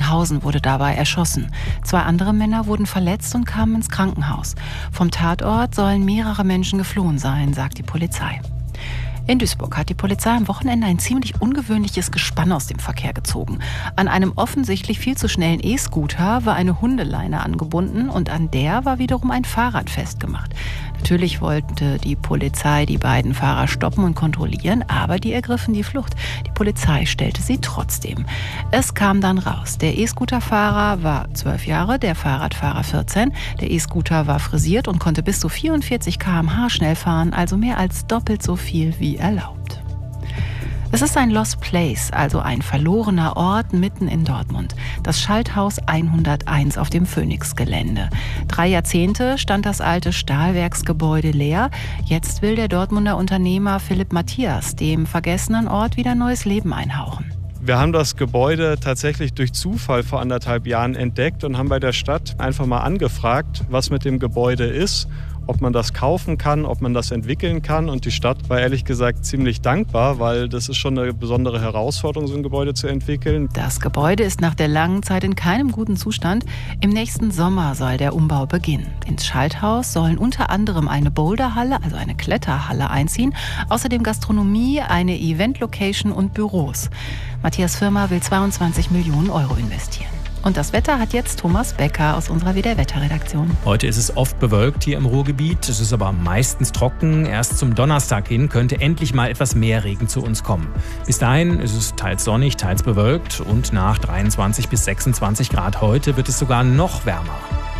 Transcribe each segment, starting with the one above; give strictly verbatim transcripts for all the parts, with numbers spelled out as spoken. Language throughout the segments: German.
Oberhausen wurde dabei erschossen. Zwei andere Männer wurden verletzt und kamen ins Krankenhaus. Vom Tatort sollen mehrere Menschen geflohen sein, sagt die Polizei. In Duisburg hat die Polizei am Wochenende ein ziemlich ungewöhnliches Gespann aus dem Verkehr gezogen. An einem offensichtlich viel zu schnellen E-Scooter war eine Hundeleine angebunden und an der war wiederum ein Fahrrad festgemacht. Natürlich wollte die Polizei die beiden Fahrer stoppen und kontrollieren, aber die ergriffen die Flucht. Die Polizei stellte sie trotzdem. Es kam dann raus, der E-Scooter-Fahrer war zwölf Jahre, der Fahrradfahrer vierzehn. Der E-Scooter war frisiert und konnte bis zu vierundvierzig Kilometer pro Stunde schnell fahren, also mehr als doppelt so viel wie erlaubt. Es ist ein Lost Place, also ein verlorener Ort mitten in Dortmund. Das Schalthaus hunderteins auf dem Phoenix-Gelände. Drei Jahrzehnte stand das alte Stahlwerksgebäude leer. Jetzt will der Dortmunder Unternehmer Philipp Matthias dem vergessenen Ort wieder neues Leben einhauchen. Wir haben das Gebäude tatsächlich durch Zufall vor anderthalb Jahren entdeckt und haben bei der Stadt einfach mal angefragt, was mit dem Gebäude ist, ob man das kaufen kann, ob man das entwickeln kann. Und die Stadt war ehrlich gesagt ziemlich dankbar, weil das ist schon eine besondere Herausforderung, so ein Gebäude zu entwickeln. Das Gebäude ist nach der langen Zeit in keinem guten Zustand. Im nächsten Sommer soll der Umbau beginnen. Ins Schalthaus sollen unter anderem eine Boulderhalle, also eine Kletterhalle, einziehen. Außerdem Gastronomie, eine Event-Location und Büros. Matthias Firma will zweiundzwanzig Millionen Euro investieren. Und das Wetter hat jetzt Thomas Becker aus unserer W D R-Wetterredaktion. Heute ist es oft bewölkt hier im Ruhrgebiet. Es ist aber meistens trocken. Erst zum Donnerstag hin könnte endlich mal etwas mehr Regen zu uns kommen. Bis dahin ist es teils sonnig, teils bewölkt. Und nach dreiundzwanzig bis sechsundzwanzig Grad heute wird es sogar noch wärmer.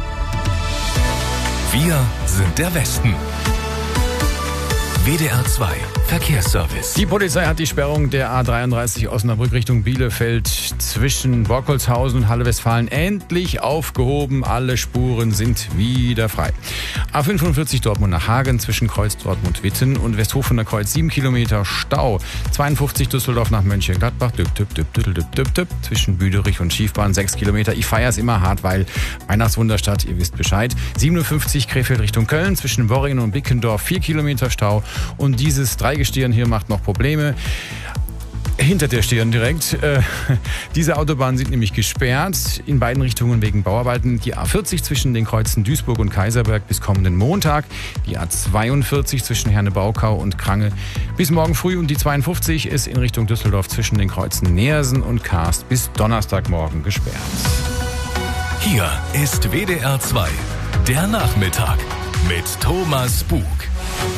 Wir sind der Westen. W D R zwei Verkehrsservice. Die Polizei hat die Sperrung der A dreiunddreißig Osnabrück Richtung Bielefeld zwischen Borkholzhausen und Halle-Westfalen endlich aufgehoben. Alle Spuren sind wieder frei. A fünfundvierzig Dortmund nach Hagen zwischen Kreuz Dortmund-Witten und Westhofener Kreuz sieben Kilometer Stau. zweiundfünfzig Düsseldorf nach Mönchengladbach düpp, düpp, düpp, düpp, düpp, düpp, düpp, zwischen Büderich und Schiefbahn sechs Kilometer. Ich feier's immer hart, weil Weihnachtswunderstadt, ihr wisst Bescheid. siebenundfünfzig Krefeld Richtung Köln zwischen Worringen und Bickendorf vier Kilometer Stau. Und dieses Dreigestirn hier macht noch Probleme. Hinter der Stirn direkt. Äh, diese Autobahnen sind nämlich gesperrt in beiden Richtungen wegen Bauarbeiten. Die A vierzig zwischen den Kreuzen Duisburg und Kaiserberg bis kommenden Montag. Die A zweiundvierzig zwischen Herne-Baukau und Krange bis morgen früh. Und die zweiundfünfzig ist in Richtung Düsseldorf zwischen den Kreuzen Neersen und Karst bis Donnerstagmorgen gesperrt. Hier ist W D R zwei, der Nachmittag mit Thomas Bug.